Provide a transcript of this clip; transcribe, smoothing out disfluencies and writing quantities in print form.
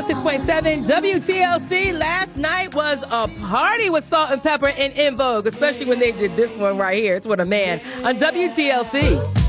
106.7 WTLC. Last night was a party with Salt and Pepper and En Vogue, especially when they did this one right here. It's What a Man on WTLC.